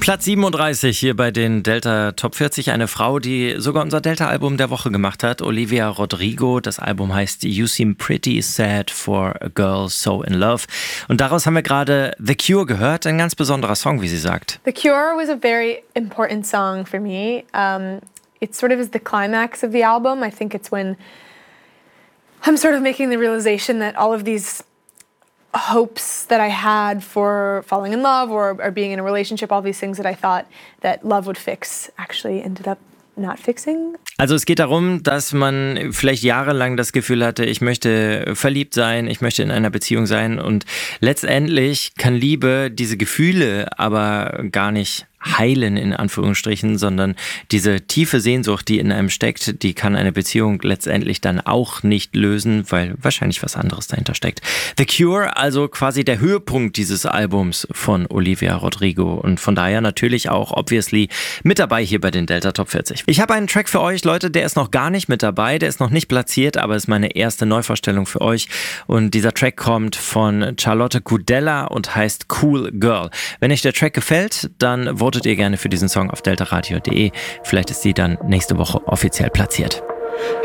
Platz 37 hier bei den Delta Top 40. Eine Frau, die sogar unser Delta-Album der Woche gemacht hat. Olivia Rodrigo. Das Album heißt You Seem Pretty Sad for a Girl So in Love. Und daraus haben wir gerade The Cure gehört. Ein ganz besonderer Song, wie sie sagt. The Cure was a very important song for me. It sort of is the climax of the album. I think it's when I'm sort of making the realization that all of these hopes that I had for falling in love or being in a relationship, all these things that I thought that love would fix, actually ended up not fixing. Also es geht darum, dass man vielleicht jahrelang das Gefühl hatte, ich möchte verliebt sein, ich möchte in einer Beziehung sein und letztendlich kann Liebe diese Gefühle aber gar nicht heilen, in Anführungsstrichen, sondern diese tiefe Sehnsucht, die in einem steckt, die kann eine Beziehung letztendlich dann auch nicht lösen, weil wahrscheinlich was anderes dahinter steckt. The Cure, also quasi der Höhepunkt dieses Albums von Olivia Rodrigo und von daher natürlich auch obviously mit dabei hier bei den Delta Top 40. Ich habe einen Track für euch, Leute, der ist noch gar nicht mit dabei, der ist noch nicht platziert, aber ist meine erste Neuvorstellung für euch und dieser Track kommt von Charlotte Gudella und heißt Cool Girl. Wenn euch der Track gefällt, dann votet ihr gerne für diesen Song auf deltaradio.de. Vielleicht ist sie dann nächste Woche offiziell platziert.